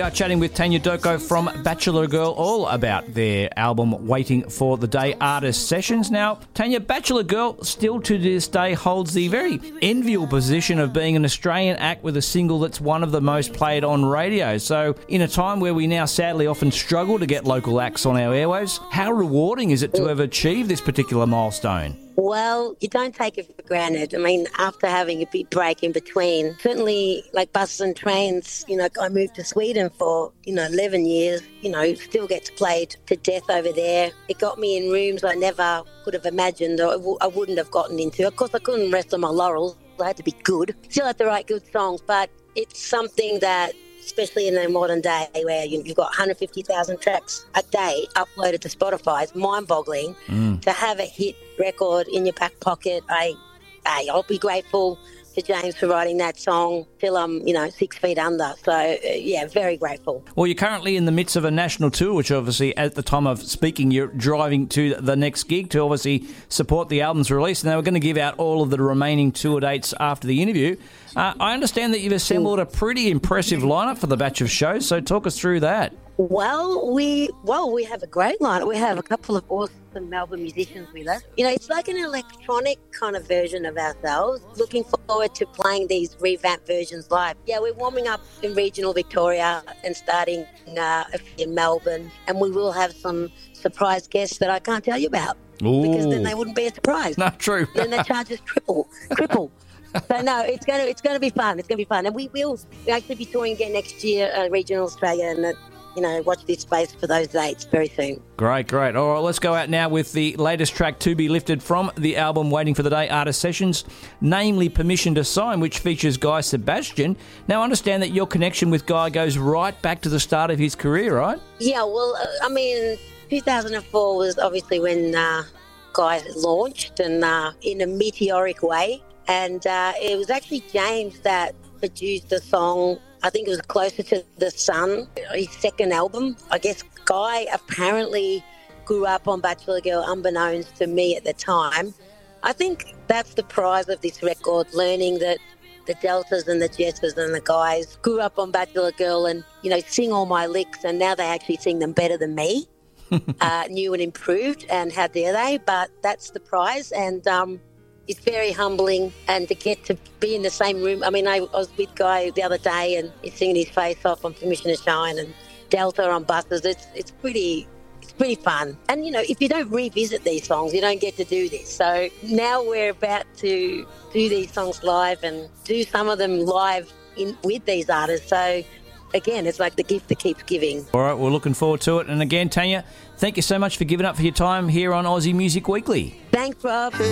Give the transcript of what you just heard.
are chatting with Tanya Doko from Bachelor Girl all about their album Waiting for the Day Artist Sessions. Now, Tanya, Bachelor Girl still to this day holds the very enviable position of being an Australian act with a single that's one of the most played on radio. So, in a time where we now sadly often struggle to get local acts on our airwaves, how rewarding is it to have achieved this particular milestone? Well, you don't take it for granted. I mean, after having a big break in between, certainly like buses and trains, I moved to Sweden for, 11 years, still gets played to death over there. It got me in rooms I never could have imagined or I wouldn't have gotten into. Of course, I couldn't rest on my laurels. I had to be good. Still had to write good songs, but it's something that, especially in the modern day where you've got 150,000 tracks a day uploaded to Spotify, it's mind-boggling to have a hit record in your back pocket. I'll be grateful to James for writing that song till I'm, 6 feet under. So, very grateful. Well, you're currently in the midst of a national tour, which obviously at the time of speaking, you're driving to the next gig to obviously support the album's release. And they were going to give out all of the remaining tour dates after the interview. I understand that you've assembled a pretty impressive lineup for the batch of shows, so talk us through that. Well, we have a great lineup. We have a couple of awesome Melbourne musicians with us. It's like an electronic kind of version of ourselves. Looking forward to playing these revamped versions live. Yeah, we're warming up in regional Victoria and starting in Melbourne, and we will have some surprise guests that I can't tell you about. Ooh. Because then they wouldn't be a surprise. Not true. Then they charge us triple. So no, it's going to be fun. It's going to be fun, and we'll actually be touring again next year, regional Australia, and watch this space for those dates very soon. Great. All right, let's go out now with the latest track to be lifted from the album Waiting for the Day Artist Sessions, namely Permission to Sign, which features Guy Sebastian. Now, I understand that your connection with Guy goes right back to the start of his career, right? Yeah, well, 2004 was obviously when Guy launched, and in a meteoric way. And it was actually James that produced the song. I think it was Closer to the Sun, his second album. I guess Guy apparently grew up on Bachelor Girl unbeknownst to me at the time. I think that's the prize of this record, learning that the Deltas and the Jessers and the Guys grew up on Bachelor Girl and, sing all my licks, and now they actually sing them better than me. New and improved, and how dare they? But that's the prize, and it's very humbling, and to get to be in the same room. I mean, I was with Guy the other day, and he's singing his face off on Permission to Shine and Delta on buses. It's pretty fun. And if you don't revisit these songs, you don't get to do this. So now we're about to do these songs live and do some of them live with these artists. So again, it's like the gift that keeps giving. All right, we're looking forward to it. And again, Tanya, thank you so much for giving up for your time here on Aussie Music Weekly. Thanks, Rob.